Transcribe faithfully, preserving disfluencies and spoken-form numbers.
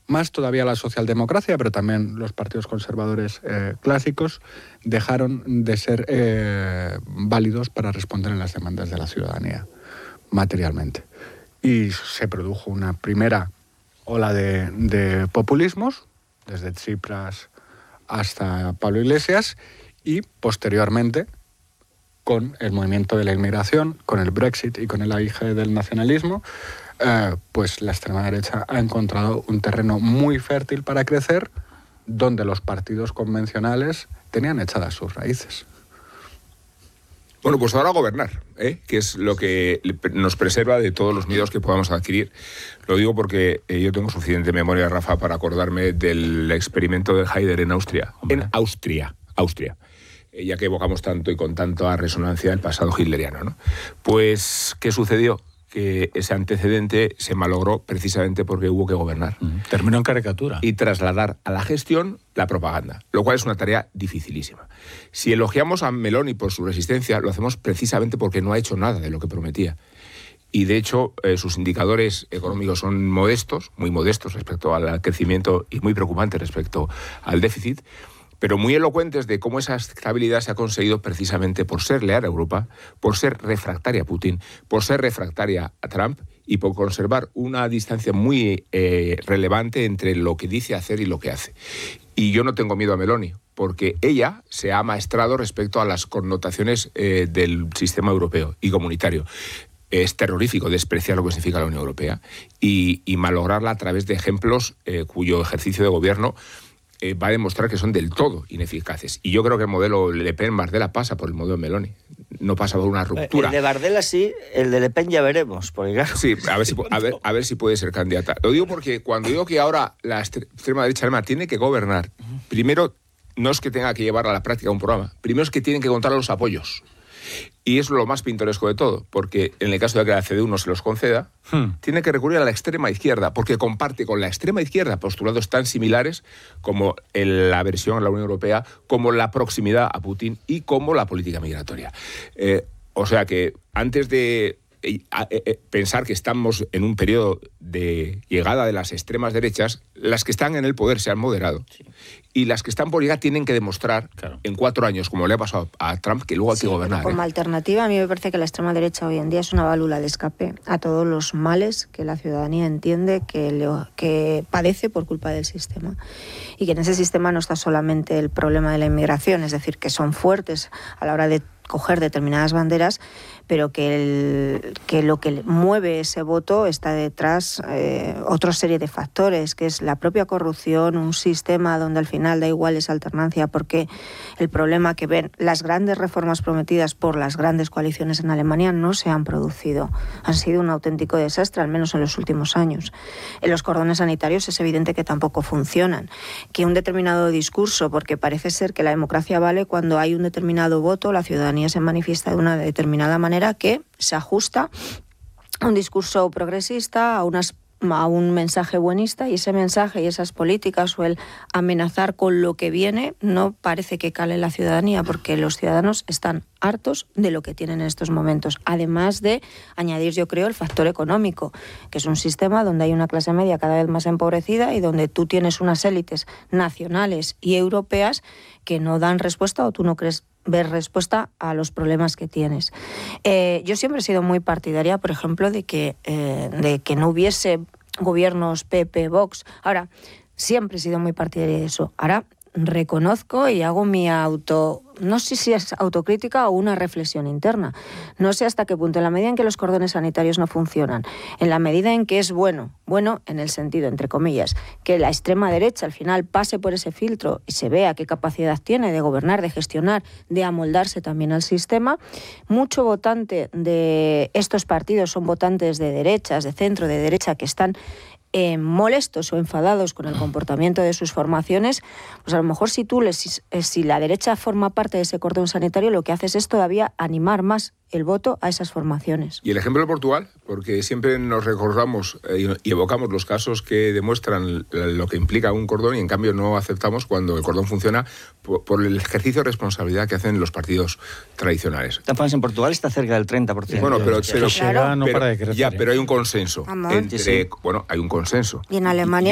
más todavía la socialdemocracia, pero también los partidos conservadores eh, clásicos, dejaron de ser eh, válidos para responder a las demandas de la ciudadanía, materialmente. Y se produjo una primera ola de, de populismos, desde Tsipras hasta Pablo Iglesias, y posteriormente, con el movimiento de la inmigración, con el Brexit y con el auge del nacionalismo, eh, pues la extrema derecha ha encontrado un terreno muy fértil para crecer, donde los partidos convencionales tenían echadas sus raíces. Bueno, pues ahora gobernar, ¿eh? Que es lo que nos preserva de todos los miedos que podamos adquirir. Lo digo porque eh, yo tengo suficiente memoria, Rafa, para acordarme del experimento de Haider en Austria. Hombre. En Austria, Austria. Eh, ya que evocamos tanto y con tanta resonancia el pasado hitleriano, ¿no? Pues, ¿qué sucedió? Que ese antecedente se malogró precisamente porque hubo que gobernar. Mm, terminó en caricatura. Y trasladar a la gestión la propaganda, lo cual es una tarea dificilísima. Si elogiamos a Meloni por su resistencia, lo hacemos precisamente porque no ha hecho nada de lo que prometía. Y de hecho, eh, sus indicadores económicos son modestos, muy modestos respecto al crecimiento y muy preocupantes respecto al déficit, pero muy elocuentes de cómo esa estabilidad se ha conseguido precisamente por ser leal a Europa, por ser refractaria a Putin, por ser refractaria a Trump y por conservar una distancia muy eh, relevante entre lo que dice hacer y lo que hace. Y yo no tengo miedo a Meloni, porque ella se ha maestrado respecto a las connotaciones eh, del sistema europeo y comunitario. Es terrorífico despreciar lo que significa la Unión Europea y, y malograrla a través de ejemplos eh, cuyo ejercicio de gobierno Eh, va a demostrar que son del todo ineficaces. Y yo creo que el modelo Le Pen-Bardella pasa por el modelo Meloni. No pasa por una ruptura. El de Bardella sí, el de Le Pen ya veremos. Porque claro, sí, a ver, si, a, ver, a ver si puede ser candidata. Lo digo porque cuando digo que ahora la extrema derecha alemana tiene que gobernar, primero no es que tenga que llevar a la práctica un programa, primero es que tienen que contar los apoyos. Y es lo más pintoresco de todo, porque en el caso de que la C D U no se los conceda, hmm. tiene que recurrir a la extrema izquierda, porque comparte con la extrema izquierda postulados tan similares como el, la aversión a la Unión Europea, como la proximidad a Putin y como la política migratoria. Eh, o sea que antes de eh, eh, pensar que estamos en un periodo de llegada de las extremas derechas, las que están en el poder se han moderado. Sí. Y las que están por llegar tienen que demostrar, claro, en cuatro años, como le ha pasado a Trump, que luego hay sí, que gobernar. Como ¿eh? alternativa, a mí me parece que la extrema derecha hoy en día es una válvula de escape a todos los males que la ciudadanía entiende que, le, que padece por culpa del sistema. Y que en ese sistema no está solamente el problema de la inmigración, es decir, que son fuertes a la hora de coger determinadas banderas, pero que, el, que lo que mueve ese voto está detrás eh, otra serie de factores, que es la propia corrupción, un sistema donde al final da igual esa alternancia, porque el problema que ven, las grandes reformas prometidas por las grandes coaliciones en Alemania no se han producido, han sido un auténtico desastre, al menos en los últimos años. En los cordones sanitarios es evidente que tampoco funcionan, que un determinado discurso, porque parece ser que la democracia vale cuando hay un determinado voto, la ciudadanía se manifiesta de una determinada manera que se ajusta a un discurso progresista, a unas a un mensaje buenista, y ese mensaje y esas políticas o el amenazar con lo que viene no parece que cale en la ciudadanía, porque los ciudadanos están hartos de lo que tienen en estos momentos. Además de añadir, yo creo, el factor económico, que es un sistema donde hay una clase media cada vez más empobrecida y donde tú tienes unas élites nacionales y europeas que no dan respuesta, o tú no crees ver respuesta a los problemas que tienes. Eh, yo siempre he sido muy partidaria, por ejemplo, de que, eh, de que no hubiese gobiernos P P, Vox. Ahora, siempre he sido muy partidaria de eso. Ahora reconozco y hago mi auto, no sé si es autocrítica o una reflexión interna. No sé hasta qué punto, en la medida en que los cordones sanitarios no funcionan, en la medida en que es bueno, bueno en el sentido, entre comillas, que la extrema derecha al final pase por ese filtro y se vea qué capacidad tiene de gobernar, de gestionar, de amoldarse también al sistema, mucho votante de estos partidos son votantes de derechas, de centro, de derecha, que están Eh, molestos o enfadados con el comportamiento de sus formaciones, pues a lo mejor si tú les, eh, si la derecha forma parte de ese cordón sanitario, lo que haces es todavía animar más el voto a esas formaciones. Y el ejemplo de Portugal, porque siempre nos recordamos eh, y evocamos los casos que demuestran lo que implica un cordón, y en cambio no aceptamos cuando el cordón funciona por, por el ejercicio de responsabilidad que hacen los partidos tradicionales. En Portugal está cerca del treinta por ciento. Bueno, pero, pero, claro. no pero, para de crecer, ya, ¿eh? pero hay un consenso. Amor. Entre, Sí, sí. Bueno, hay un consenso. Y en Alemania